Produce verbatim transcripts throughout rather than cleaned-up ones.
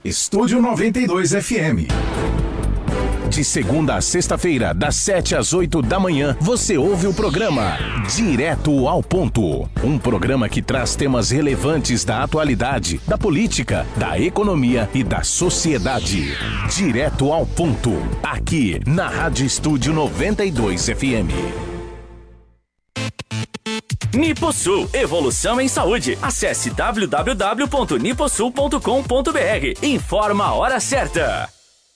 Estúdio noventa e dois F M. De segunda a sexta-feira, das sete às oito da manhã, você ouve o programa Direto ao Ponto. Um programa que traz temas relevantes da atualidade, da política, da economia e da sociedade. Direto ao Ponto, aqui na Rádio Estúdio noventa e dois F M. Niposul, evolução em saúde. Acesse w w w ponto niposul ponto com ponto b r. Informa a hora certa.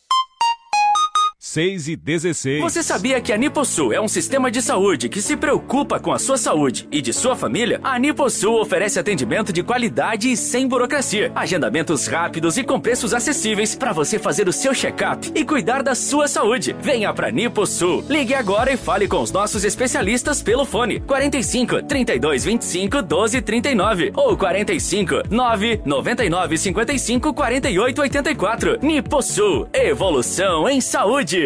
seis e dezesseis. Você sabia que a Niposul é um sistema de saúde que se preocupa com a sua saúde e de sua família? A Niposul oferece atendimento de qualidade e sem burocracia. Agendamentos rápidos e com preços acessíveis para você fazer o seu check-up e cuidar da sua saúde. Venha para Niposul. Ligue agora e fale com os nossos especialistas pelo fone quarenta e cinco, trinta e dois, vinte e cinco, doze, trinta e nove ou quarenta e cinco, nove, noventa e nove, cinquenta e cinco, quarenta e oito, oitenta e quatro. Niposul, evolução em saúde.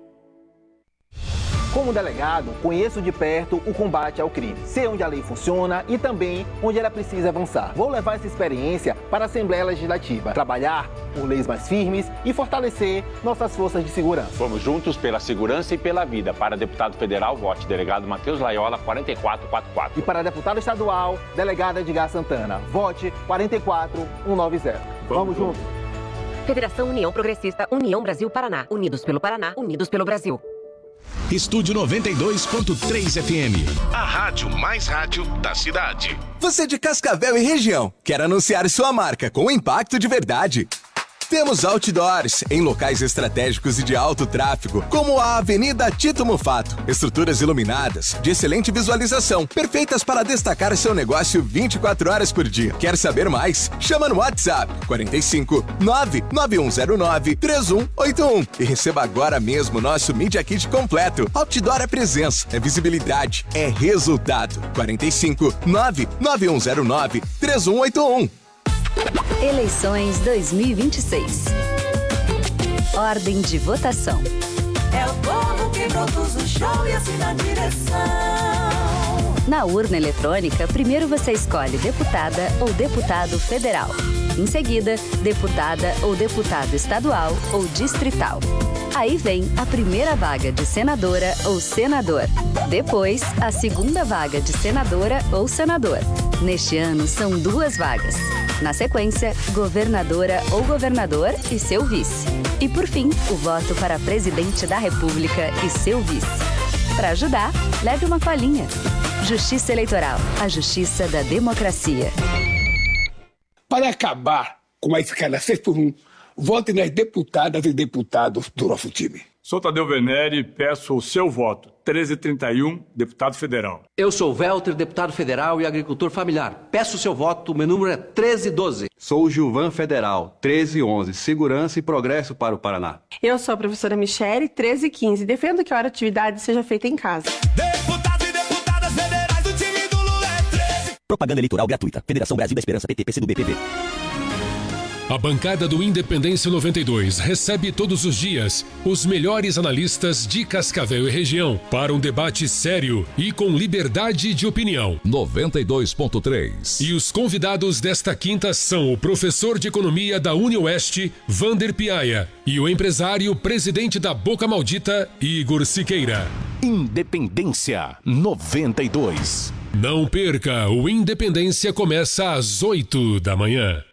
Como delegado, conheço de perto o combate ao crime. Sei onde a lei funciona e também onde ela precisa avançar. Vou levar essa experiência para a Assembleia Legislativa, trabalhar por leis mais firmes e fortalecer nossas forças de segurança. Vamos juntos pela segurança e pela vida. Para deputado federal, vote delegado Matheus Laiola, quarenta e quatro quarenta e quatro. E para deputado estadual, delegado Edgar Santana, vote quarenta e quatro cento e noventa. Vamos, Vamos juntos. Federação União Progressista, União Brasil Paraná. Unidos pelo Paraná, unidos pelo Brasil. Estúdio noventa e dois ponto três F M. A rádio mais rádio da cidade. Você de Cascavel e região, quer anunciar sua marca com impacto de verdade? Temos outdoors em locais estratégicos e de alto tráfego, como a Avenida Tito Mufato. Estruturas iluminadas, de excelente visualização, perfeitas para destacar seu negócio vinte e quatro horas por dia. Quer saber mais? Chama no WhatsApp quarenta e cinco, nove nove um zero nove, três um oito um e receba agora mesmo nosso Media Kit completo. Outdoor é presença, é visibilidade, é resultado. quarenta e cinco, nove nove um zero nove, três um oito um. Eleições dois mil e vinte e seis. Ordem de votação. É o povo que produz o show e assina a direção. Na urna eletrônica, primeiro você escolhe deputada ou deputado federal. Em seguida, deputada ou deputado estadual ou distrital. Aí vem a primeira vaga de senadora ou senador. Depois, a segunda vaga de senadora ou senador. Neste ano, são duas vagas. Na sequência, governadora ou governador e seu vice. E por fim, o voto para presidente da República e seu vice. Para ajudar, leve uma colinha. Justiça Eleitoral, a justiça da democracia. Para acabar com a escala seis por um, vote nas deputadas e deputados do nosso time. Sou Tadeu Venere e peço o seu voto. treze trinta e um, deputado federal. Eu sou Welter, deputado federal e agricultor familiar. Peço o seu voto, o meu número é treze doze. Sou Gilvan Federal, treze onze, segurança e progresso para o Paraná. Eu sou a professora Michele, treze quinze. Defendo que a hora de atividade seja feita em casa. Deputados e deputadas federais do time do Lula é treze. Propaganda eleitoral gratuita. Federação Brasil da Esperança, P T, P C do B, P V. A bancada do Independência noventa e dois recebe todos os dias os melhores analistas de Cascavel e região para um debate sério e com liberdade de opinião. noventa e dois ponto três. E os convidados desta quinta são o professor de economia da UniOeste, Vander Piaia, e o empresário presidente da Boca Maldita, Igor Siqueira. Independência noventa e dois. Não perca, o Independência começa às oito da manhã.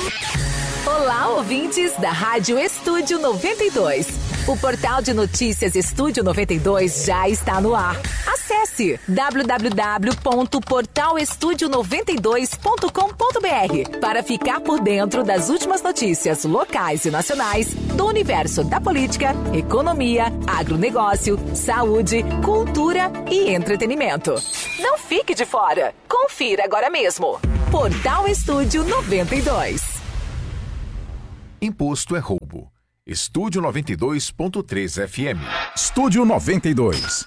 Olá, ouvintes da Rádio Estúdio noventa e dois. O portal de notícias Estúdio noventa e dois já está no ar. Acesse w w w ponto portal estúdio noventa e dois ponto com ponto b r para ficar por dentro das últimas notícias locais e nacionais do universo da política, economia, agronegócio, saúde, cultura e entretenimento. Não fique de fora. Confira agora mesmo. Portal Estúdio noventa e dois. Imposto é roubo. Estúdio noventa e dois ponto três F M. Estúdio noventa e dois.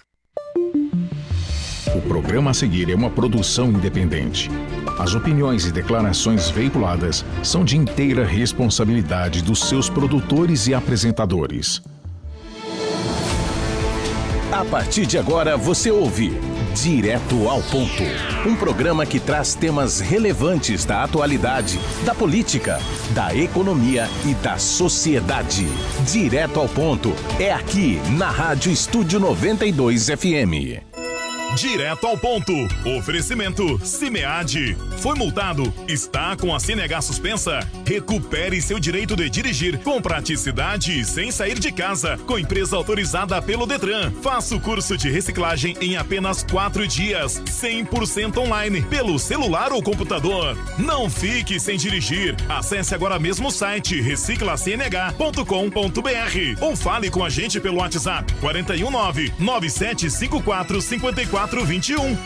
O programa a seguir é uma produção independente. As opiniões e declarações veiculadas são de inteira responsabilidade dos seus produtores e apresentadores. A partir de agora você ouve Direto ao Ponto. Um programa que traz temas relevantes da atualidade, da política, da economia e da sociedade. Direto ao Ponto é aqui na Rádio Estúdio noventa e dois F M. Direto ao Ponto. Oferecimento Cimead. Foi multado? Está com a C N H suspensa? Recupere seu direito de dirigir com praticidade e sem sair de casa. Com empresa autorizada pelo Detran. Faça o curso de reciclagem em apenas quatro dias. cem por cento online, pelo celular ou computador. Não fique sem dirigir. Acesse agora mesmo o site recicla c n h ponto com ponto b r ou fale com a gente pelo WhatsApp quatro um nove, nove sete cinco quatro, cinco quatro vinte e um.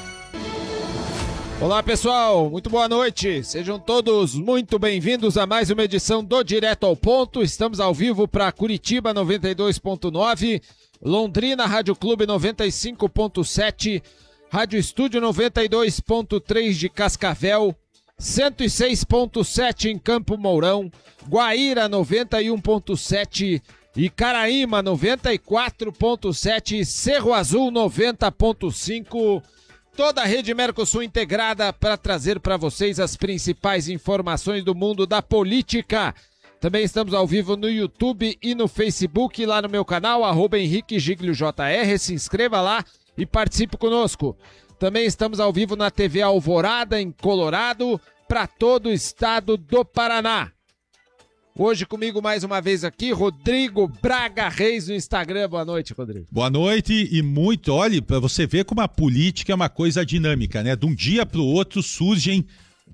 Olá pessoal, muito boa noite, sejam todos muito bem-vindos a mais uma edição do Direto ao Ponto. Estamos ao vivo para Curitiba noventa e dois ponto nove, Londrina Rádio Clube noventa e cinco ponto sete, Rádio Estúdio noventa e dois ponto três de Cascavel, cento e seis ponto sete em Campo Mourão, Guaíra noventa e um ponto sete, Icaraíma noventa e quatro ponto sete, Cerro Azul noventa ponto cinco, toda a rede Mercosul integrada para trazer para vocês as principais informações do mundo da política. Também estamos ao vivo no YouTube e no Facebook, lá no meu canal, arroba Henrique Giglio J R, se inscreva lá e participe conosco. Também estamos ao vivo na T V Alvorada, em Colorado, para todo o estado do Paraná. Hoje comigo mais uma vez aqui, Rodrigo Braga Reis no Instagram. Boa noite, Rodrigo. Boa noite e muito, olha, para você ver como a política é uma coisa dinâmica, né? De um dia para o outro surgem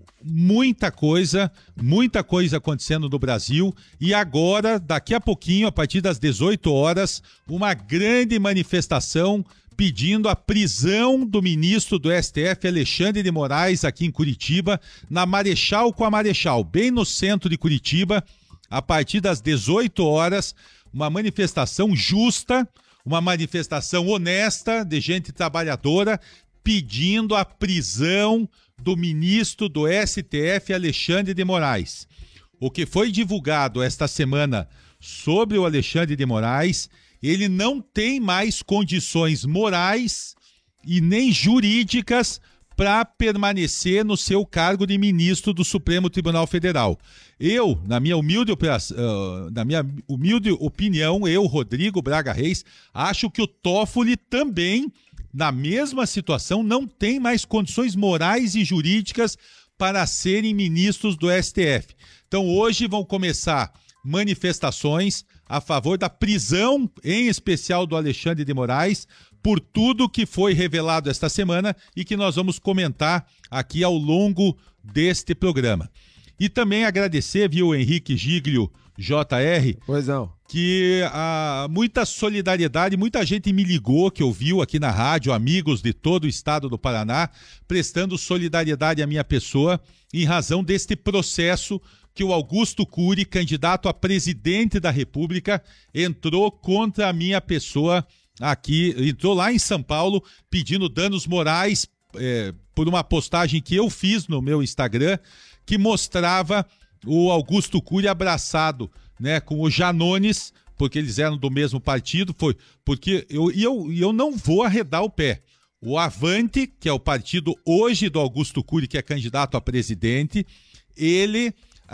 muita coisa, muita coisa acontecendo no Brasil e agora, daqui a pouquinho, a partir das dezoito horas, uma grande manifestação pedindo a prisão do ministro do S T F, Alexandre de Moraes, aqui em Curitiba, na Marechal com a Marechal, bem no centro de Curitiba. A partir das dezoito horas, uma manifestação justa, uma manifestação honesta de gente trabalhadora pedindo a prisão do ministro do S T F, Alexandre de Moraes. O que foi divulgado esta semana sobre o Alexandre de Moraes, ele não tem mais condições morais e nem jurídicas para permanecer no seu cargo de ministro do Supremo Tribunal Federal. Eu, na minha humilde, uh, na minha humilde opinião, eu, Rodrigo Braga Reis, acho que o Toffoli também, na mesma situação, não tem mais condições morais e jurídicas para serem ministros do S T F. Então hoje vão começar manifestações a favor da prisão, em especial do Alexandre de Moraes, por tudo que foi revelado esta semana e que nós vamos comentar aqui ao longo deste programa. E também agradecer, viu, Henrique Giglio J R, pois não, que há muita solidariedade, muita gente me ligou, que ouviu aqui na rádio, amigos de todo o estado do Paraná, prestando solidariedade à minha pessoa em razão deste processo que o Augusto Cury, candidato a presidente da República, entrou contra a minha pessoa aqui, entrou lá em São Paulo pedindo danos morais é, por uma postagem que eu fiz no meu Instagram, que mostrava o Augusto Cury abraçado, né, com o Janones, porque eles eram do mesmo partido, foi porque eu, eu, eu não vou arredar o pé. O Avante, que é o partido hoje do Augusto Cury, que é candidato a presidente, ele,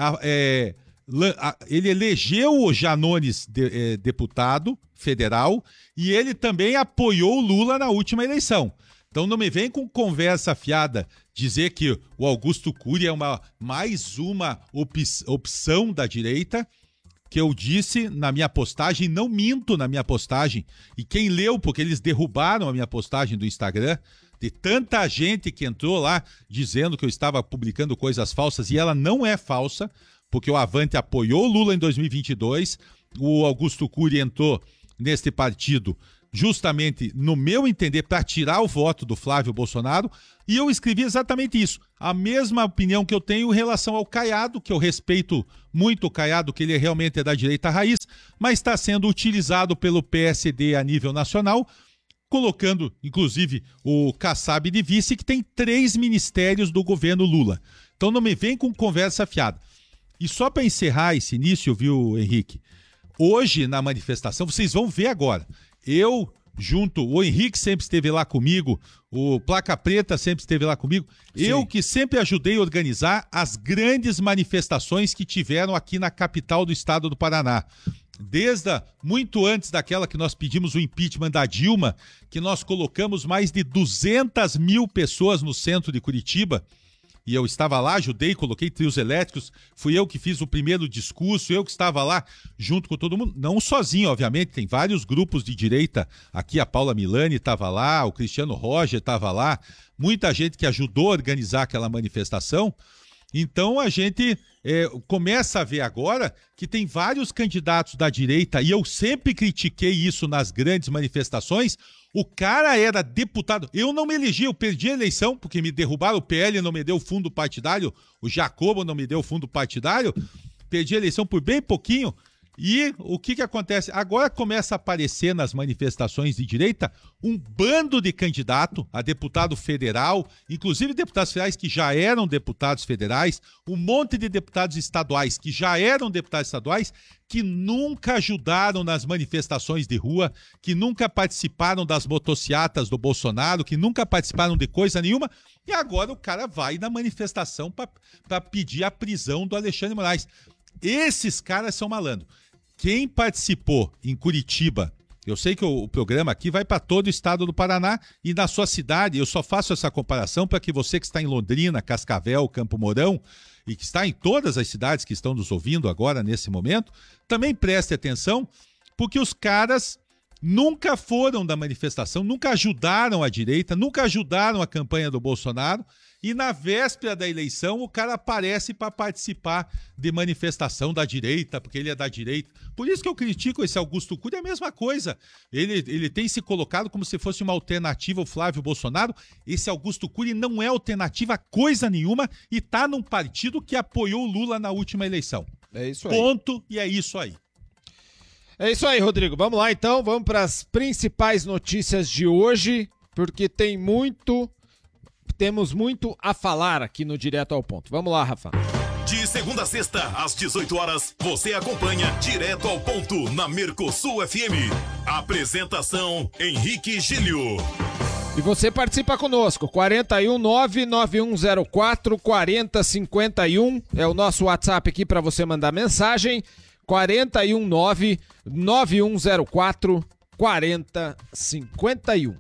é, ele elegeu o Janones de, é, deputado federal e ele também apoiou o Lula na última eleição. Então não me vem com conversa fiada dizer que o Augusto Cury é uma, mais uma op opção da direita, que eu disse na minha postagem, não minto na minha postagem, e quem leu, porque eles derrubaram a minha postagem do Instagram, de tanta gente que entrou lá dizendo que eu estava publicando coisas falsas, e ela não é falsa, porque o Avante apoiou o Lula em dois mil e vinte e dois, o Augusto Cury entrou neste partido justamente, no meu entender, para tirar o voto do Flávio Bolsonaro, e eu escrevi exatamente isso, a mesma opinião que eu tenho em relação ao Caiado, que eu respeito muito o Caiado, que ele realmente é da direita raiz, mas está sendo utilizado pelo P S D a nível nacional, colocando, inclusive, o Kassab de vice, que tem três ministérios do governo Lula. Então não me vem com conversa fiada. E só para encerrar esse início, viu, Henrique? Hoje, na manifestação, vocês vão ver agora, eu junto, o Henrique sempre esteve lá comigo, o Placa Preta sempre esteve lá comigo. Sim. Eu que sempre ajudei a organizar as grandes manifestações que tiveram aqui na capital do estado do Paraná. Desde a, muito antes daquela que nós pedimos o impeachment da Dilma, que nós colocamos mais de duzentas mil pessoas no centro de Curitiba, e eu estava lá, ajudei, coloquei trios elétricos, fui eu que fiz o primeiro discurso, eu que estava lá junto com todo mundo, não sozinho, obviamente, tem vários grupos de direita, aqui a Paula Milani estava lá, o Cristiano Roger estava lá, muita gente que ajudou a organizar aquela manifestação. Então a gente é, começa a ver agora que tem vários candidatos da direita, e eu sempre critiquei isso nas grandes manifestações. O cara era deputado, eu não me elegi, eu perdi a eleição porque me derrubaram, o P L não me deu fundo partidário, o Jacobo não me deu fundo partidário, perdi a eleição por bem pouquinho. E o que que acontece? Agora começa a aparecer nas manifestações de direita um bando de candidato a deputado federal, inclusive deputados federais que já eram deputados federais, um monte de deputados estaduais que já eram deputados estaduais, que nunca ajudaram nas manifestações de rua, que nunca participaram das motociatas do Bolsonaro, que nunca participaram de coisa nenhuma, e agora o cara vai na manifestação para pedir a prisão do Alexandre de Moraes. Esses caras são malandros. Quem participou em Curitiba, eu sei que o, o programa aqui vai para todo o estado do Paraná e na sua cidade, eu só faço essa comparação para que você que está em Londrina, Cascavel, Campo Mourão e que está em todas as cidades que estão nos ouvindo agora nesse momento, também preste atenção, porque os caras nunca foram da manifestação, nunca ajudaram a direita, nunca ajudaram a campanha do Bolsonaro. E na véspera da eleição, o cara aparece para participar de manifestação da direita, porque ele é da direita. Por isso que eu critico esse Augusto Cury, é a mesma coisa. Ele, ele tem se colocado como se fosse uma alternativa ao Flávio Bolsonaro. Esse Augusto Cury não é alternativa a coisa nenhuma e está num partido que apoiou o Lula na última eleição. É isso aí. Ponto, e é isso aí. É isso aí, Rodrigo. Vamos lá, então. Vamos para as principais notícias de hoje, porque tem muito... Temos muito a falar aqui no Direto ao Ponto. Vamos lá, Rafa. De segunda a sexta, às dezoito horas, você acompanha Direto ao Ponto na Mercosul F M. Apresentação, Henrique Gílio. E você participa conosco, quatro um nove nove um zero quatro quatro zero cinco um é o nosso WhatsApp aqui para você mandar mensagem, quatro um nove nove um zero quatro quatro zero cinco um.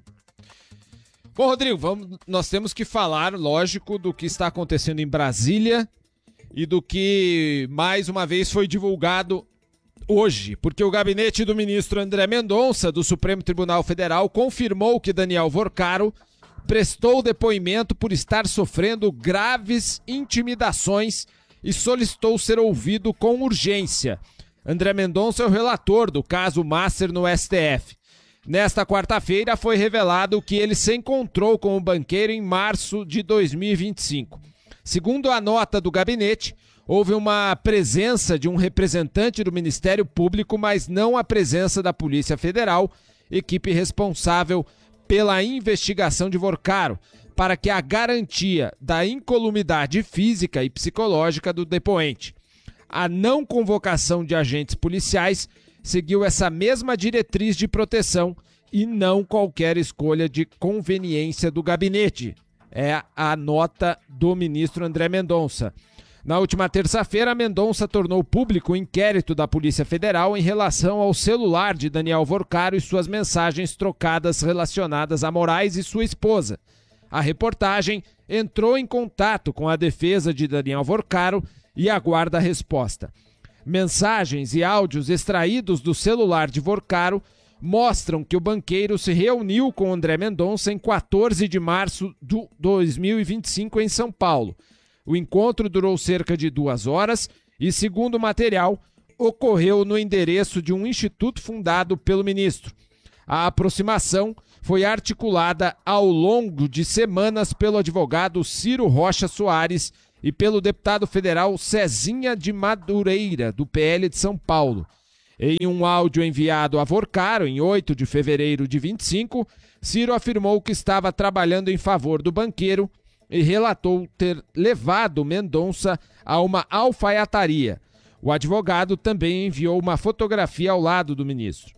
Bom, Rodrigo, vamos, nós temos que falar, lógico, do que está acontecendo em Brasília e do que, mais uma vez, foi divulgado hoje, porque o gabinete do ministro André Mendonça, do Supremo Tribunal Federal, confirmou que Daniel Vorcaro prestou depoimento por estar sofrendo graves intimidações e solicitou ser ouvido com urgência. André Mendonça é o relator do caso Master no S T F. Nesta quarta-feira foi revelado que ele se encontrou com o banqueiro em março de dois mil e vinte e cinco. Segundo a nota do gabinete, houve uma presença de um representante do Ministério Público, mas não a presença da Polícia Federal, equipe responsável pela investigação de Vorcaro, para que a garantia da incolumidade física e psicológica do depoente. A não convocação de agentes policiais seguiu essa mesma diretriz de proteção e não qualquer escolha de conveniência do gabinete. É a nota do ministro André Mendonça. Na última terça-feira, Mendonça tornou público o inquérito da Polícia Federal em relação ao celular de Daniel Vorcaro e suas mensagens trocadas relacionadas a Moraes e sua esposa. A reportagem entrou em contato com a defesa de Daniel Vorcaro e aguarda a resposta. Mensagens e áudios extraídos do celular de Vorcaro mostram que o banqueiro se reuniu com André Mendonça em quatorze de março de dois mil e vinte e cinco em São Paulo. O encontro durou cerca de duas horas e, segundo o material, ocorreu no endereço de um instituto fundado pelo ministro. A aproximação foi articulada ao longo de semanas pelo advogado Ciro Rocha Soares e pelo deputado federal Cezinha de Madureira, do P L de São Paulo. Em um áudio enviado a Vorcaro, em oito de fevereiro de vinte e cinco, Ciro afirmou que estava trabalhando em favor do banqueiro e relatou ter levado Mendonça a uma alfaiataria. O advogado também enviou uma fotografia ao lado do ministro.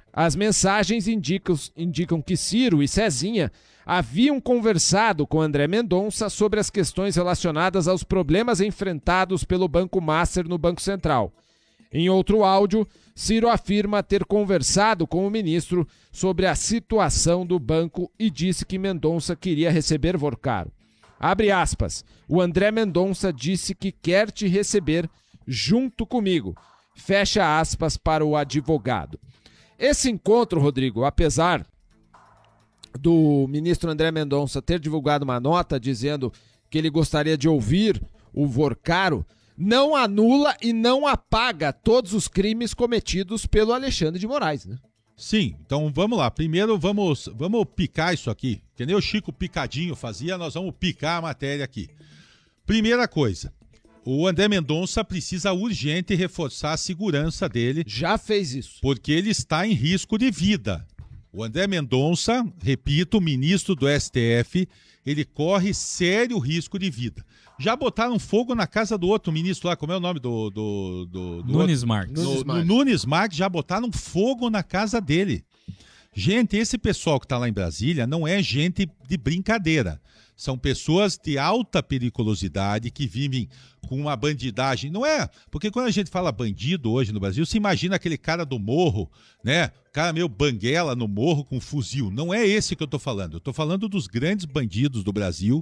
As mensagens indicam, indicam que Ciro e Cezinha haviam conversado com André Mendonça sobre as questões relacionadas aos problemas enfrentados pelo Banco Master no Banco Central. Em outro áudio, Ciro afirma ter conversado com o ministro sobre a situação do banco e disse que Mendonça queria receber Vorcaro. Abre aspas, o André Mendonça disse que quer te receber junto comigo. Fecha aspas para o advogado. Esse encontro, Rodrigo, apesar do ministro André Mendonça ter divulgado uma nota dizendo que ele gostaria de ouvir o Vorcaro, não anula e não apaga todos os crimes cometidos pelo Alexandre de Moraes, né? Sim, então vamos lá. Primeiro vamos, vamos picar isso aqui. Que nem o Chico Picadinho fazia, nós vamos picar a matéria aqui. Primeira coisa, o André Mendonça precisa urgente reforçar a segurança dele. Já fez isso. Porque ele está em risco de vida. O André Mendonça, repito, ministro do S T F, ele corre sério risco de vida. Já botaram fogo na casa do outro ministro lá, como é o nome do... do, do, do Nunes outro? Marques. No, Nunes no Marques. Nunes Marques já botaram fogo na casa dele. Gente, esse pessoal que está lá em Brasília não é gente de brincadeira. São pessoas de alta periculosidade que vivem com uma bandidagem. Não é? Porque quando a gente fala bandido hoje no Brasil, se imagina aquele cara do morro, né? Cara meio banguela no morro com fuzil. Não é esse que eu tô falando. Eu tô falando dos grandes bandidos do Brasil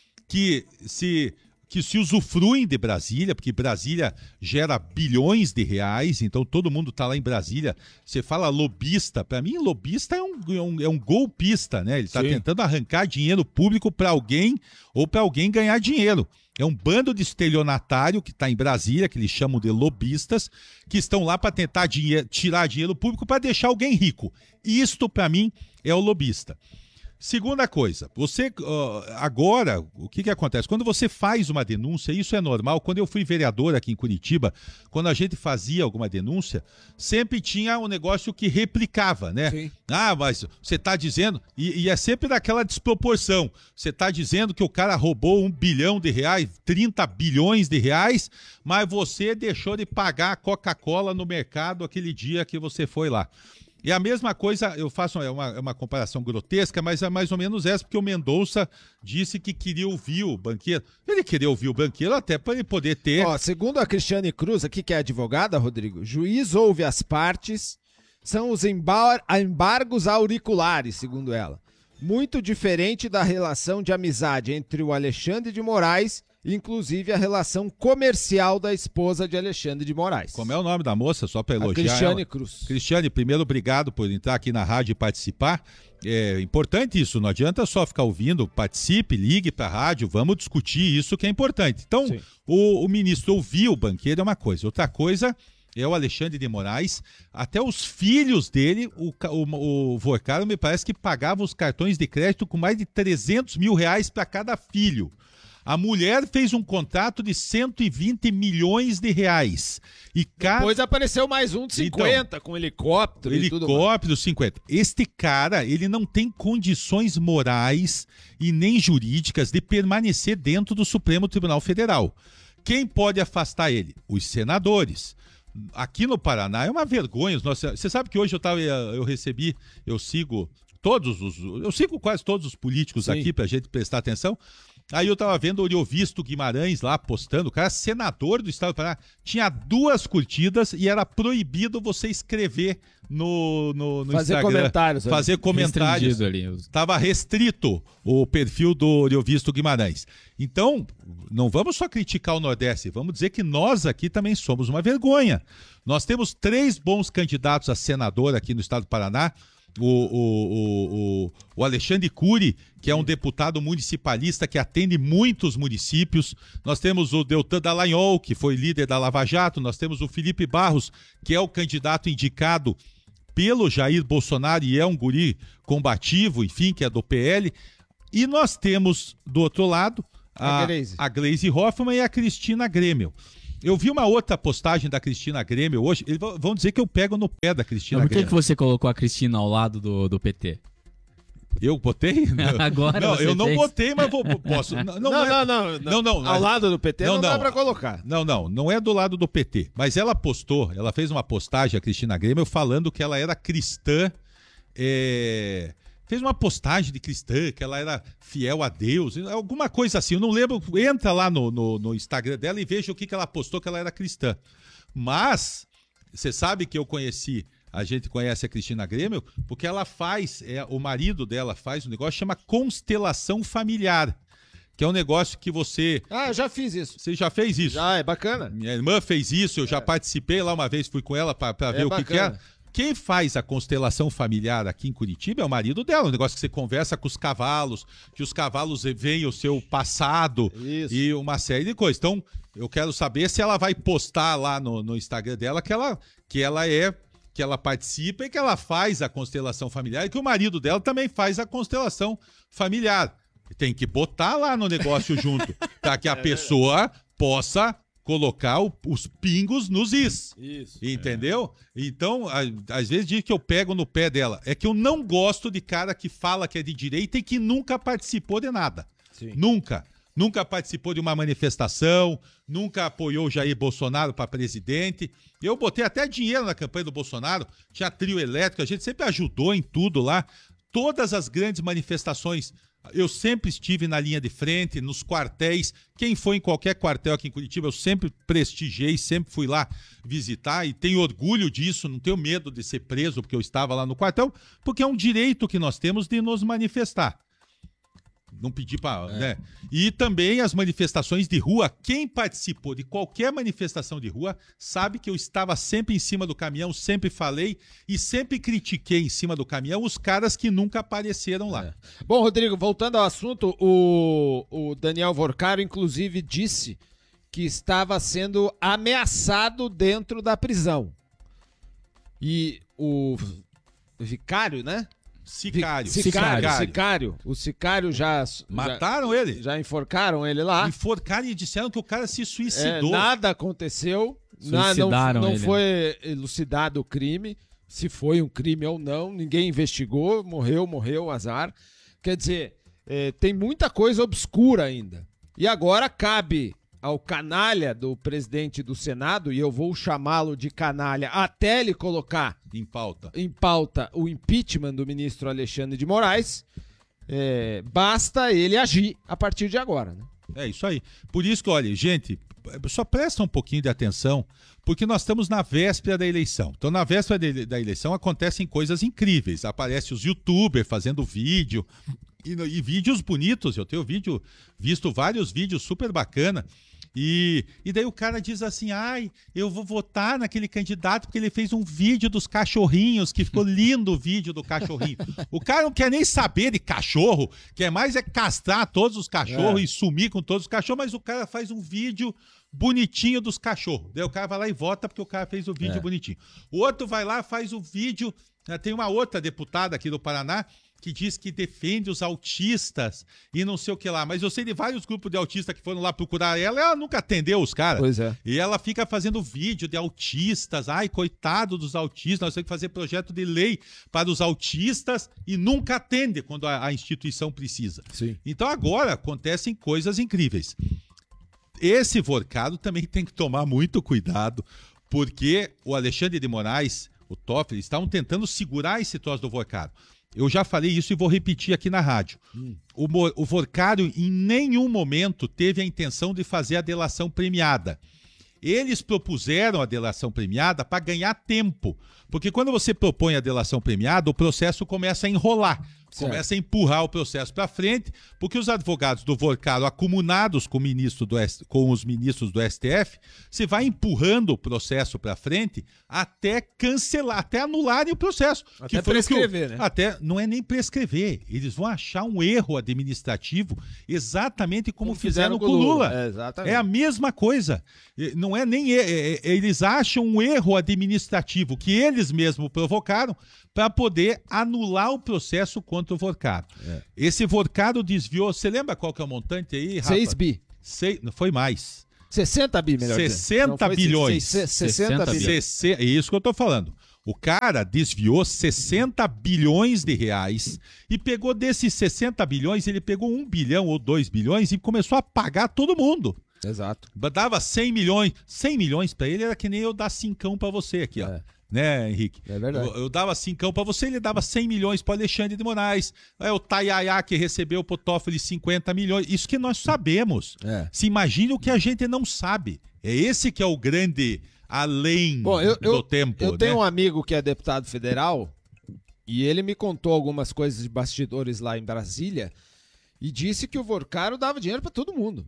que se... que se usufruem de Brasília, porque Brasília gera bilhões de reais, então todo mundo está lá em Brasília. Você fala lobista, para mim lobista é um, é um, é um golpista, né? Ele está tentando arrancar dinheiro público para alguém ou para alguém ganhar dinheiro. É um bando de estelionatário que está em Brasília, que eles chamam de lobistas, que estão lá para tentar dinhe- tirar dinheiro público para deixar alguém rico. Isto, para mim, é o lobista. Segunda coisa, você uh, agora, o que que acontece? Quando você faz uma denúncia, isso é normal. Quando eu fui vereador aqui em Curitiba, quando a gente fazia alguma denúncia, sempre tinha um negócio que replicava, né? Sim. Ah, mas você está dizendo, e, e é sempre daquela desproporção, você está dizendo que o cara roubou um bilhão de reais, trinta bilhões de reais, mas você deixou de pagar a Coca-Cola no mercado aquele dia que você foi lá. E a mesma coisa, eu faço é uma, é uma comparação grotesca, mas é mais ou menos essa, porque o Mendonça disse que queria ouvir o banqueiro. Ele queria ouvir o banqueiro até para ele poder ter... Ó, segundo a Cristiane Cruz, aqui que é advogada, Rodrigo, juiz ouve as partes, são os embar- embargos auriculares, segundo ela. Muito diferente da relação de amizade entre o Alexandre de Moraes, inclusive a relação comercial da esposa de Alexandre de Moraes. Como é o nome da moça, só para elogiar? A Cristiane ela. Cruz. Cristiane, primeiro, obrigado por entrar aqui na rádio e participar. É importante isso, não adianta só ficar ouvindo, participe, ligue para a rádio, vamos discutir isso que é importante. Então, o, o ministro ouvir o banqueiro é uma coisa, outra coisa é o Alexandre de Moraes, até os filhos dele, o, o, o Vorcaro me parece que pagava os cartões de crédito com mais de trezentos mil reais para cada filho. A mulher fez um contrato de cento e vinte milhões de reais. E cada... Depois apareceu mais um de cinquenta, então, com helicóptero e tudo mais. Helicóptero, cinquenta. Este cara, ele não tem condições morais e nem jurídicas de permanecer dentro do Supremo Tribunal Federal. Quem pode afastar ele? Os senadores. Aqui no Paraná é uma vergonha. Nossa, você sabe que hoje eu, tava, eu recebi, eu sigo todos os... Eu sigo quase todos os políticos Sim. aqui pra gente prestar atenção. Aí eu tava vendo o Oriovisto Guimarães lá postando, o cara senador do estado do Paraná, tinha duas curtidas e era proibido você escrever no, no, no Fazer Instagram. Comentários, Fazer ali. comentários. Ali. Tava restrito o perfil do Oriovisto Guimarães. Então, não vamos só criticar o Nordeste, vamos dizer que nós aqui também somos uma vergonha. Nós temos três bons candidatos a senador aqui no estado do Paraná. O, o, o, o Alexandre Cury, que é um deputado municipalista que atende muitos municípios. Nós temos o Deltan Dallagnol, que foi líder da Lava Jato. Nós temos o Felipe Barros, que é o candidato indicado pelo Jair Bolsonaro e é um guri combativo, enfim, que é do P L. E nós temos, do outro lado, a, a, Gleisi. a Gleisi Hoffmann e a Cristina Grêmio. Eu vi uma outra postagem da Cristina Grêmio hoje, eles vão dizer que eu pego no pé da Cristina Mas por que Grêmio. que você colocou a Cristina ao lado do, do P T? Eu botei? Agora não, você eu não fez. botei, mas vou, posso. Não, não, Não, é- não, não, não, não. Ao lado do P T não, dá pra colocar. Não, não, não é do lado do P T. Mas ela postou, ela fez uma postagem, a Cristina Grêmio, falando que ela era cristã. é, Fez uma postagem de cristã, que ela era fiel a Deus, alguma coisa assim. Eu não lembro. Entra lá no, no, no Instagram dela e veja o que, que ela postou, que ela era cristã. Mas, você sabe que eu conheci. A gente conhece a Cristina Grêmio porque ela faz, é, o marido dela faz um negócio que chama constelação familiar, que é um negócio que você... Ah, eu já fiz isso. Você já fez isso? Já, é bacana. Minha irmã fez isso, eu já participei lá uma vez, fui com ela para ver É o que, que bacana. era. Quem faz a constelação familiar aqui em Curitiba é o marido dela, um negócio que você conversa com os cavalos, que os cavalos veem o seu passado Isso. e uma série de coisas. Então, eu quero saber se ela vai postar lá no, no Instagram dela que ela, que ela é... que ela participa e que ela faz a constelação familiar e que o marido dela também faz a constelação familiar. Tem que botar lá no negócio junto, para que a pessoa possa colocar o- os pingos nos is. Isso. Entendeu? Então, a- às vezes diz que eu pego no pé dela. É que eu não gosto de cara que fala que é de direita e que nunca participou de nada. Sim. Nunca. Nunca participou de uma manifestação, nunca apoiou Jair Bolsonaro para presidente. Eu botei até dinheiro na campanha do Bolsonaro, tinha trio elétrico, a gente sempre ajudou em tudo lá. Todas as grandes manifestações, eu sempre estive na linha de frente, nos quartéis. Quem foi em qualquer quartel aqui em Curitiba, eu sempre prestigiei, sempre fui lá visitar e tenho orgulho disso, não tenho medo de ser preso porque eu estava lá no quartel, porque é um direito que nós temos de nos manifestar. Não pedir para, É. né? E também as manifestações de rua. Quem participou de qualquer manifestação de rua sabe que eu estava sempre em cima do caminhão, sempre falei e sempre critiquei em cima do caminhão os caras que nunca apareceram lá. É. Bom, Rodrigo, voltando ao assunto, o, o Daniel Vorcaro, inclusive, disse que estava sendo ameaçado dentro da prisão. E o vicário, né? Sicário. Vi- Sicário, Sicário. sicário. O sicário já... Mataram já, ele? Já enforcaram ele lá. Enforcaram e disseram que o cara se É, suicidou. nada aconteceu. Na- não Suicidaram não ele. foi elucidado o crime. Se foi um crime ou não. Ninguém investigou. Morreu, morreu, azar. Quer dizer, é, tem muita coisa obscura ainda. E agora cabe ao canalha do presidente do Senado, e eu vou chamá-lo de canalha até ele colocar em pauta, em pauta o impeachment do ministro Alexandre de Moraes. É, basta ele agir a partir de agora, né? É isso aí. Por isso que, olha, gente, só presta um pouquinho de atenção, porque nós estamos na véspera da eleição. Então, na véspera de- da eleição acontecem coisas incríveis. Aparecem os youtubers fazendo vídeo, e, e vídeos bonitos. Eu tenho vídeo, visto vários vídeos super bacana. E, e daí o cara diz assim, ai, eu vou votar naquele candidato porque ele fez um vídeo dos cachorrinhos, que ficou lindo o vídeo do cachorrinho. O cara não quer nem saber de cachorro, quer mais é castrar todos os cachorros É. e sumir com todos os cachorros, mas o cara faz um vídeo bonitinho dos cachorros. Daí o cara vai lá e vota porque o cara fez o vídeo É. bonitinho. O outro vai lá, faz o vídeo... né, Tem uma outra deputada aqui do Paraná que diz que defende os autistas e não sei o que lá. Mas eu sei de vários grupos de autistas que foram lá procurar ela, ela nunca atendeu os caras. Pois é. E ela fica fazendo vídeo de autistas. Ai, coitado dos autistas, nós temos que fazer projeto de lei para os autistas e nunca atende quando a, a instituição precisa. Sim. Então agora acontecem coisas incríveis. Esse Vorcado também tem que tomar muito cuidado, porque o Alexandre de Moraes, o Toffoli, estavam tentando segurar esse troço do Vorcado. Eu já falei isso e vou repetir aqui na rádio. Hum. O, Mo- o Vorcado em nenhum momento teve a intenção de fazer a delação premiada. Eles propuseram a delação premiada para ganhar tempo. Porque quando você propõe a delação premiada, o processo começa a enrolar. Certo. Começa a empurrar o processo para frente, porque os advogados do Vorcado, acumunados com, o ministro do S- com os ministros do S T F, se vai empurrando o processo para frente até cancelar, até anularem o processo. Até foi o que o- prescrever, né? Até, não é nem prescrever, eles vão achar um erro administrativo exatamente como, Como fizeram, fizeram com com o o Lula. Lula. É, exatamente. É a mesma coisa. E Não é nem... é- é- eles acham um erro administrativo que eles mesmos provocaram para poder anular o processo contra o Vorcado. É. Esse Vorcado desviou... Você lembra qual que é o montante aí, Rafa? seis bi. Sei, não foi mais. sessenta bi, melhor dizendo. Não sessenta foi bilhões. seis- sessenta bilhões. Sesse- É isso que eu tô falando. O cara desviou sessenta bilhões de reais e pegou desses sessenta bilhões, ele pegou um bilhão ou dois bilhões e começou a pagar todo mundo. Exato. Dava cem milhões. cem milhões pra ele era que nem eu dar cincão pra você aqui, ó. É. Né, Henrique? É verdade. Eu, eu dava cincão pra você, ele dava cem milhões pro Alexandre de Moraes. É o Tayaya que recebeu pro Toffoli cinquenta milhões. Isso que nós sabemos. É. Se imagine o que a gente não sabe. É esse que é o grande além Bom, eu, do eu, tempo. Eu né? tenho um amigo que é deputado federal e ele me contou algumas coisas de bastidores lá em Brasília e disse que o Vorcaro dava dinheiro pra todo mundo.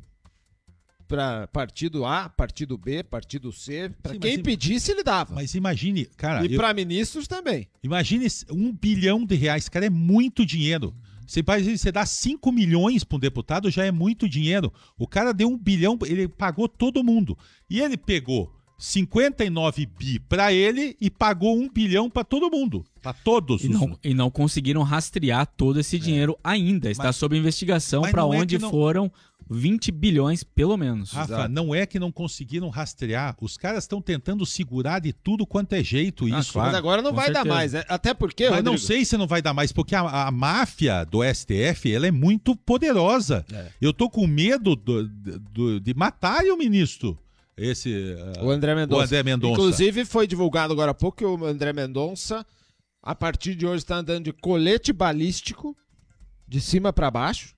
Pra partido A, partido B, partido C, pra Sim, quem mas, pedisse ele dava. Mas imagine, cara... E eu, pra ministros também. Imagine um bilhão de reais, cara, é muito dinheiro. Você, você dá cinco milhões para um deputado, já é muito dinheiro. O cara deu um bilhão, ele pagou todo mundo. E ele pegou cinquenta e nove bi para ele e pagou um bilhão para todo mundo. Para todos. E não, e não conseguiram rastrear todo esse dinheiro é. ainda. Está mas, sob investigação para onde é não... foram vinte bilhões, pelo menos. Rafa, Exato. não é que não conseguiram rastrear. Os caras estão tentando segurar de tudo quanto é jeito ah, isso. Claro. Mas agora não vai certeza. dar mais. Né? Até porque, Mas Rodrigo... não sei se não vai dar mais, porque a, a máfia do S T F, ela é muito poderosa. É. Eu tô com medo do, do, de matarem o ministro. Esse, uh, o André Mendonça. O André Mendonça. Inclusive, foi divulgado agora há pouco que o André Mendonça, a partir de hoje, está andando de colete balístico, de cima para baixo,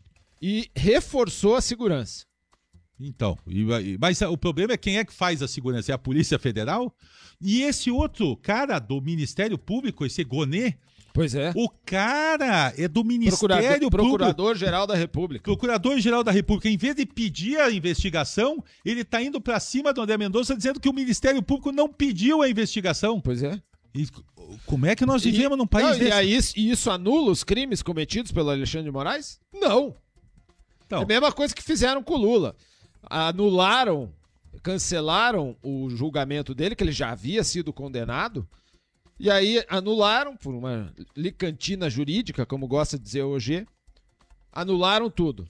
e reforçou a segurança. Então, e, mas o problema é quem é que faz a segurança? É a Polícia Federal? E esse outro cara do Ministério Público, esse Gonê, pois é. O cara é do Ministério Procurador, Procurador-Geral da República. Procurador-Geral da República. Em vez de pedir a investigação, ele está indo para cima do André Mendonça dizendo que o Ministério Público não pediu a investigação. Pois é. E como é que nós vivemos e, num país não, desse? E aí, e isso anula os crimes cometidos pelo Alexandre de Moraes? Não. Então. É a mesma coisa que fizeram com o Lula. Anularam, cancelaram o julgamento dele, que ele já havia sido condenado. E aí anularam, por uma licantina jurídica, como gosta de dizer hoje, anularam tudo.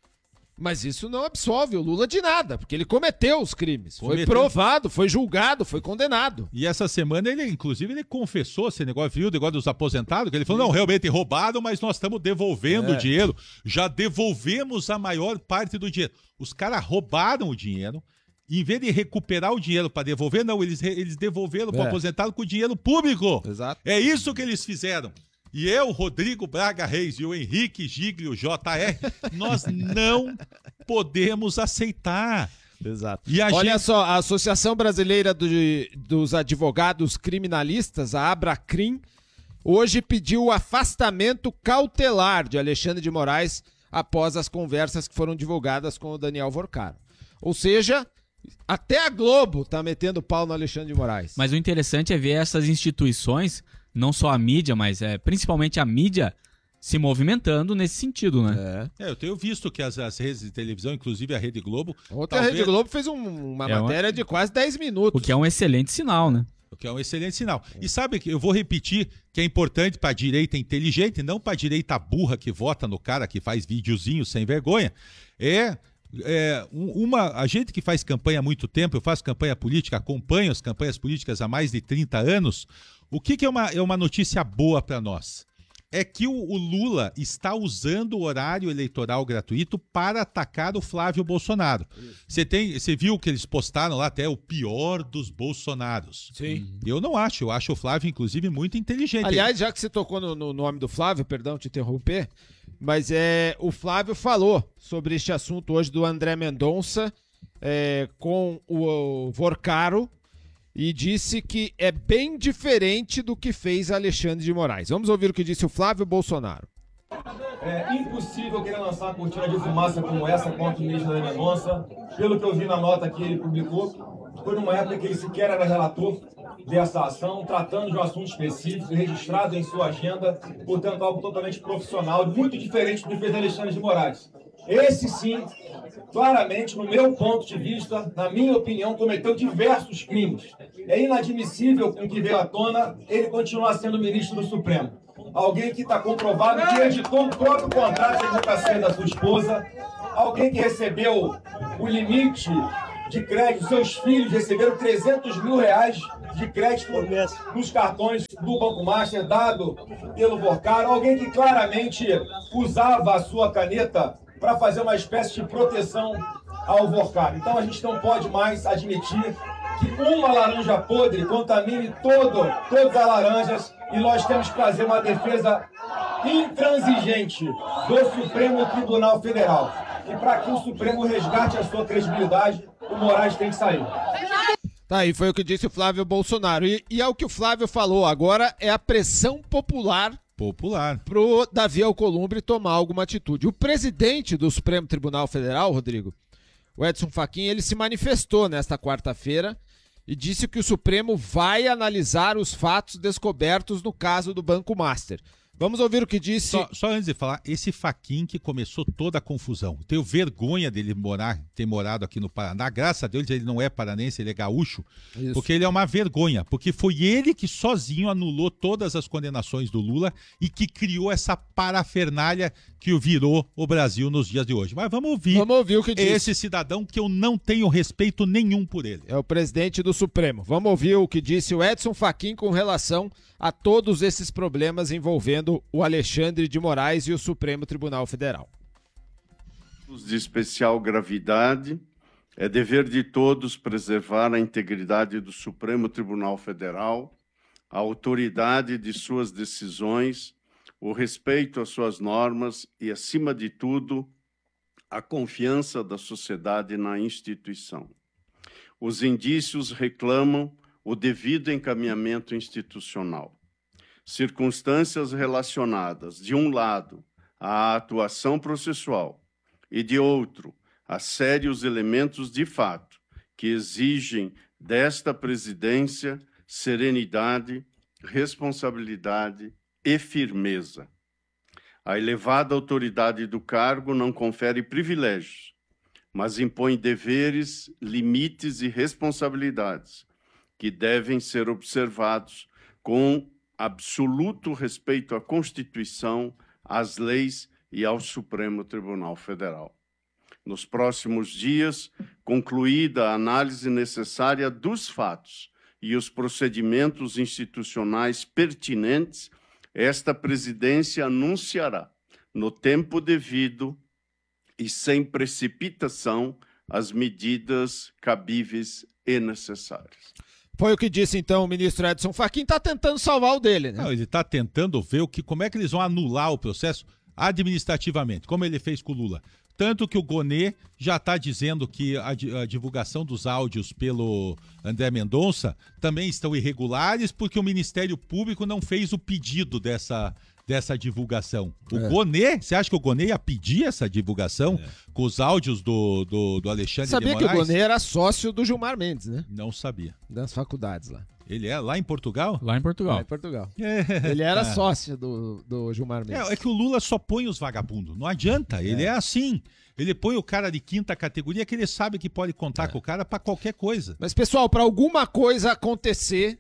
Mas isso não absolve o Lula de nada, porque ele cometeu os crimes. Cometeu. Foi provado, foi julgado, foi condenado. E essa semana, ele, inclusive, ele confessou esse negócio, viu, o negócio dos aposentados, que ele falou, não, realmente roubaram, mas nós estamos devolvendo é. o dinheiro. Já devolvemos a maior parte do dinheiro. Os caras roubaram o dinheiro. Em vez de recuperar o dinheiro para devolver, não, eles, eles devolveram é. para o aposentado com dinheiro público. Exato. É isso que eles fizeram. E eu, Rodrigo Braga Reis e o Henrique Giglio J R, nós não podemos aceitar. Exato. E a Olha gente... só, a Associação Brasileira do, dos Advogados Criminalistas, a Abracrim, hoje pediu o afastamento cautelar de Alexandre de Moraes após as conversas que foram divulgadas com o Daniel Vorcaro. Ou seja... Até a Globo tá metendo pau no Alexandre de Moraes. Mas o interessante é ver essas instituições, não só a mídia, mas é, principalmente a mídia, se movimentando nesse sentido, né? É, é eu tenho visto que as, as redes de televisão, inclusive a Rede Globo... Ontem talvez... a Rede Globo fez um, uma é matéria uma... de quase dez minutos. O que é um excelente sinal, né? O que é um excelente sinal. E sabe que eu vou repetir que é importante para a direita inteligente, não para a direita burra que vota no cara que faz videozinho sem vergonha, é... É, uma, a gente que faz campanha há muito tempo, eu faço campanha política, acompanho as campanhas políticas há mais de trinta anos, o que, que é, uma, é uma notícia boa para nós? É que o, o Lula está usando o horário eleitoral gratuito para atacar o Flávio Bolsonaro. Você tem, você viu que eles postaram lá até o pior dos Bolsonaros. Sim. Eu não acho, eu acho o Flávio, inclusive, muito inteligente. Aliás, já que você tocou no, no nome do Flávio, perdão te interromper, mas é, o Flávio falou sobre este assunto hoje do André Mendonça é, com o, o Vorcaro e disse que é bem diferente do que fez Alexandre de Moraes. Vamos ouvir o que disse o Flávio Bolsonaro. É impossível querer lançar uma cortina de fumaça como essa contra o ministro André Mendonça. Pelo que eu vi na nota que ele publicou, foi numa época que ele sequer era relator dessa ação, tratando de um assunto específico, registrado em sua agenda, portanto algo totalmente profissional, muito diferente do que fez Alexandre de Moraes. Esse sim, claramente, no meu ponto de vista, na minha opinião, cometeu diversos crimes. É inadmissível com que veio à tona ele continuar sendo ministro do Supremo. Alguém que está comprovado que editou o próprio contrato de advocacia da sua esposa, alguém que recebeu o limite de crédito, seus filhos receberam trezentos mil reais de crédito nos cartões do Banco Master dado pelo Vorcaro, alguém que claramente usava a sua caneta para fazer uma espécie de proteção ao Vorcaro. Então a gente não pode mais admitir que uma laranja podre contamine todo, todas as laranjas, e nós temos que fazer uma defesa intransigente do Supremo Tribunal Federal. E para que o Supremo resgate a sua credibilidade, o Moraes tem que sair. Tá aí, foi o que disse o Flávio Bolsonaro. E, e é o que o Flávio falou, agora é a pressão popular Popular. pro Davi Alcolumbre tomar alguma atitude. O presidente do Supremo Tribunal Federal, Rodrigo, o Edson Fachin, ele se manifestou nesta quarta-feira e disse que o Supremo vai analisar os fatos descobertos no caso do Banco Master. Vamos ouvir o que disse... Só, só antes de falar, esse Fachin que começou toda a confusão. Tenho vergonha dele morar, ter morado aqui no Paraná. Graças a Deus ele não é paranense, ele é gaúcho. Isso. Porque ele é uma vergonha. Porque foi ele que sozinho anulou todas as condenações do Lula e que criou essa parafernália que virou o Brasil nos dias de hoje. Mas vamos ouvir, vamos ouvir o que disse esse cidadão que eu não tenho respeito nenhum por ele. É o presidente do Supremo. Vamos ouvir o que disse o Edson Fachin com relação a todos esses problemas envolvendo o Alexandre de Moraes e o Supremo Tribunal Federal. De especial gravidade, é dever de todos preservar a integridade do Supremo Tribunal Federal, a autoridade de suas decisões, o respeito às suas normas e, acima de tudo, a confiança da sociedade na instituição. Os indícios reclamam o devido encaminhamento institucional. Circunstâncias relacionadas, de um lado, à atuação processual e, de outro, a sérios elementos de fato que exigem desta presidência serenidade, responsabilidade e firmeza. A elevada autoridade do cargo não confere privilégios, mas impõe deveres, limites e responsabilidades que devem ser observados com absoluto respeito à Constituição, às leis e ao Supremo Tribunal Federal. Nos próximos dias, concluída a análise necessária dos fatos e os procedimentos institucionais pertinentes, esta presidência anunciará, no tempo devido e sem precipitação, as medidas cabíveis e necessárias. Foi o que disse, então, o ministro Edson Fachin. Está tentando salvar o dele, né? Não, ele está tentando ver o que, como é que eles vão anular o processo administrativamente, como ele fez com o Lula. Tanto que o Gonê já está dizendo que a, a divulgação dos áudios pelo André Mendonça também estão irregulares porque o Ministério Público não fez o pedido dessa, dessa divulgação. O é. Gonê, você acha que o Gonê ia pedir essa divulgação é. com os áudios do, do, do Alexandre Sabia de Moraes? Sabia que o Gonê era sócio do Gilmar Mendes, né? Não sabia. Das faculdades lá. Ele é lá em Portugal? Lá em Portugal. Lá em Portugal. É. Ele era é. sócio do, do Gilmar Mendes. É, é que o Lula só põe os vagabundos. Não adianta. Ele é, é assim. Ele põe o cara de quinta categoria que ele sabe que pode contar é. com o cara para qualquer coisa. Mas, pessoal, para alguma coisa acontecer,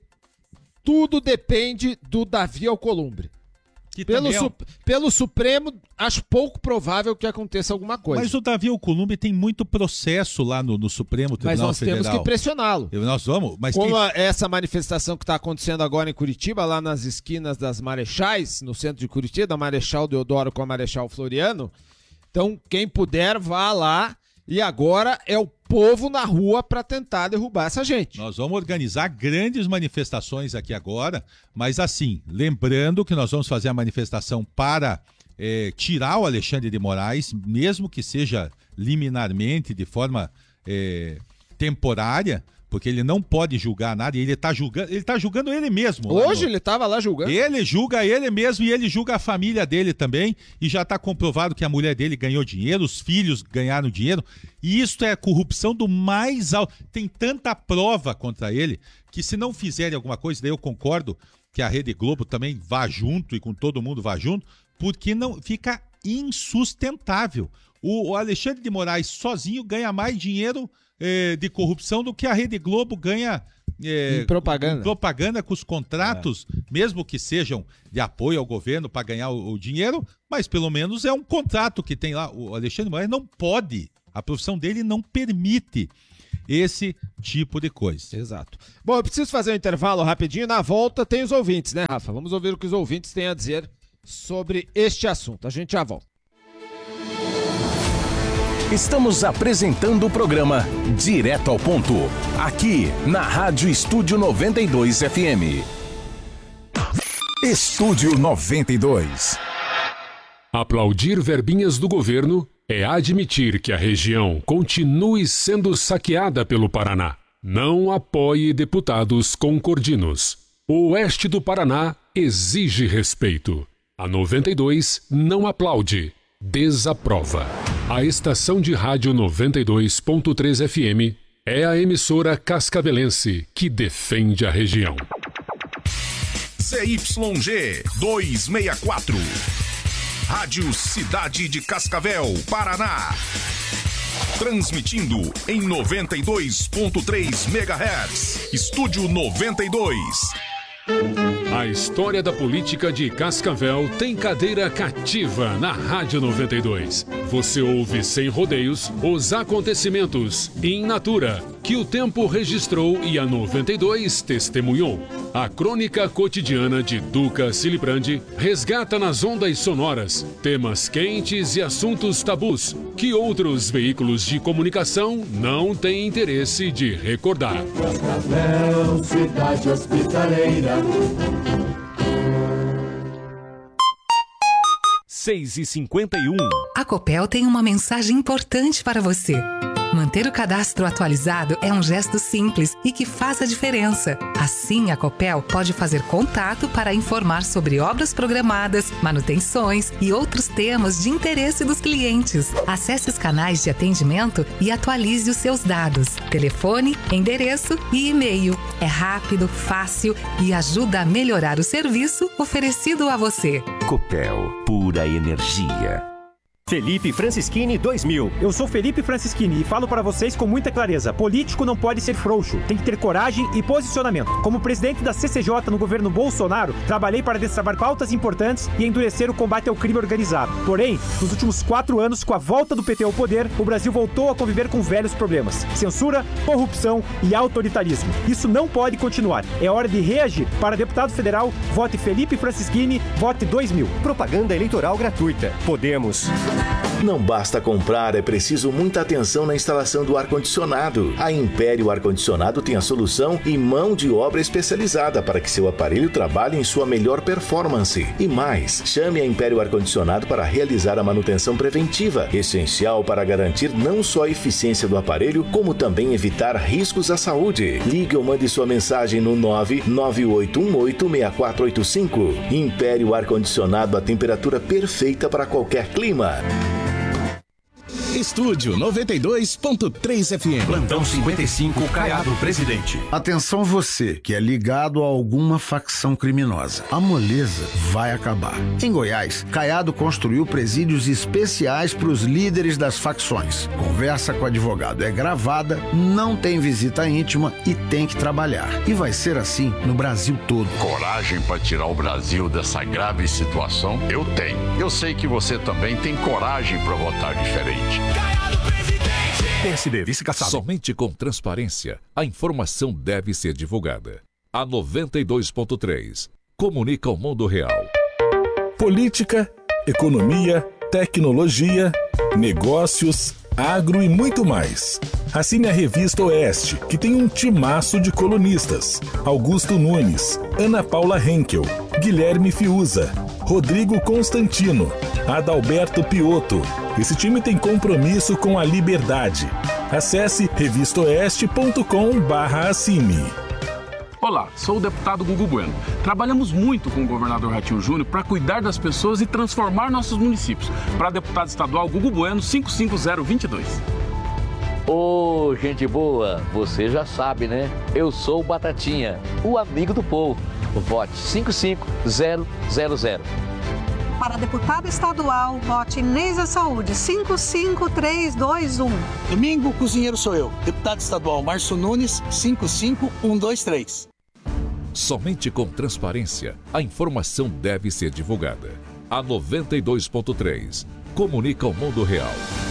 tudo depende do Davi Alcolumbre. Que pelo, é um... su pelo Supremo, acho pouco provável que aconteça alguma coisa. Mas o Davi Alcolumbre tem muito processo lá no, no Supremo Tribunal Federal. Mas nós Federal. temos que pressioná-lo. Nós vamos. Mas Como tem... essa manifestação que está acontecendo agora em Curitiba, lá nas esquinas das Marechais, no centro de Curitiba, da Marechal Deodoro com a Marechal Floriano. Então, quem puder, vá lá. E agora é o povo na rua para tentar derrubar essa gente. Nós vamos organizar grandes manifestações aqui agora, mas assim, lembrando que nós vamos fazer a manifestação para é, tirar o Alexandre de Moraes, mesmo que seja liminarmente, de forma é, temporária, porque ele não pode julgar nada, e ele está julgando, ele tá julgando ele mesmo. Hoje no... ele estava lá julgando. Ele julga ele mesmo e ele julga a família dele também, e já está comprovado que a mulher dele ganhou dinheiro, os filhos ganharam dinheiro, e isso é corrupção do mais alto. Tem tanta prova contra ele, que se não fizerem alguma coisa, daí eu concordo que a Rede Globo também vá junto, e com todo mundo vá junto, porque não fica insustentável. O, o Alexandre de Moraes sozinho ganha mais dinheiro de corrupção do que a Rede Globo ganha é, em propaganda. Em propaganda com os contratos, é. mesmo que sejam de apoio ao governo para ganhar o, o dinheiro, mas pelo menos é um contrato que tem lá. O Alexandre de Moraes não pode, a profissão dele não permite. esse tipo de coisa. Exato. Bom, eu preciso fazer um intervalo rapidinho. Na volta tem os ouvintes, né, Rafa? Vamos ouvir o que os ouvintes têm a dizer sobre este assunto. A gente já volta. Estamos apresentando o programa Direto ao Ponto, aqui na Rádio Estúdio noventa e dois F M. Estúdio noventa e dois. Aplaudir verbinhas do governo é admitir que a região continue sendo saqueada pelo Paraná. Não apoie deputados concordinos. O oeste do Paraná exige respeito. A noventa e dois não aplaude, desaprova. A estação de rádio noventa e dois ponto três F M é a emissora cascavelense que defende a região. C Y G duzentos e sessenta e quatro. Rádio Cidade de Cascavel, Paraná. Transmitindo em noventa e dois ponto três megahertz. Estúdio noventa e dois. A história da política de Cascavel tem cadeira cativa na Rádio noventa e dois. Você ouve sem rodeios os acontecimentos in natura que o tempo registrou e a noventa e dois testemunhou. A crônica cotidiana de Duca Silibrandi resgata nas ondas sonoras temas quentes e assuntos tabus que outros veículos de comunicação não têm interesse de recordar. Cascavel, cidade hospitaleira. seis e cinquenta e um. A Copel tem uma mensagem importante para você. Manter o cadastro atualizado é um gesto simples e que faz a diferença. Assim, a Copel pode fazer contato para informar sobre obras programadas, manutenções e outros temas de interesse dos clientes. Acesse os canais de atendimento e atualize os seus dados. Telefone, endereço e e-mail. É rápido, fácil e ajuda a melhorar o serviço oferecido a você. Copel, pura energia. Felipe Francischini dois mil. Eu sou Felipe Francischini e falo para vocês com muita clareza. Político não pode ser frouxo, tem que ter coragem e posicionamento. Como presidente da C C J no governo Bolsonaro, trabalhei para destravar pautas importantes e endurecer o combate ao crime organizado. Porém, nos últimos quatro anos, com a volta do P T ao poder, o Brasil voltou a conviver com velhos problemas. Censura, corrupção e autoritarismo. Isso não pode continuar. É hora de reagir. Para deputado federal, vote Felipe Francischini, vote dois mil. Propaganda eleitoral gratuita. Podemos. Não basta comprar, é preciso muita atenção na instalação do ar-condicionado. A Império Ar-Condicionado tem a solução e mão de obra especializada para que seu aparelho trabalhe em sua melhor performance. E mais, chame a Império Ar-Condicionado para realizar a manutenção preventiva, essencial para garantir não só a eficiência do aparelho, como também evitar riscos à saúde. Ligue ou mande sua mensagem no nove nove oito um oito seis quatro oito cinco. Império Ar-Condicionado, a temperatura perfeita para qualquer clima. Estúdio noventa e dois ponto três F M. Plantão cinquenta e cinco, Caiado Presidente. Atenção você que é ligado a alguma facção criminosa. A moleza vai acabar. Em Goiás, Caiado construiu presídios especiais para os líderes das facções. Conversa com o advogado é gravada, não tem visita íntima e tem que trabalhar. E vai ser assim no Brasil todo. Coragem para tirar o Brasil dessa grave situação? Eu tenho. Eu sei que você também tem coragem para votar diferente. P S D, vice Kassab. Somente com transparência, a informação deve ser divulgada. A noventa e dois ponto três comunica ao mundo real. Política, economia, tecnologia, negócios, agro e muito mais. Assine a Revista Oeste, que tem um timaço de colunistas. Augusto Nunes, Ana Paula Henkel, Guilherme Fiuza, Rodrigo Constantino, Adalberto Piotto. Esse time tem compromisso com a liberdade. Acesse revista oeste ponto com barra assine. Olá, sou o deputado Gugu Bueno. Trabalhamos muito com o governador Ratinho Júnior para cuidar das pessoas e transformar nossos municípios. Para deputado estadual Gugu Bueno, cinco cinco zero dois dois. Ô, oh, gente boa, você já sabe, né? Eu sou o Batatinha, o amigo do povo. Vote cinco cinco zero zero zero. Para deputado estadual, vote Neisa Saúde, cinco cinco três dois um. Domingo, o cozinheiro sou eu, deputado estadual Márcio Nunes, cinco cinco um dois três. Somente com transparência, a informação deve ser divulgada. A noventa e dois ponto três comunica ao mundo real.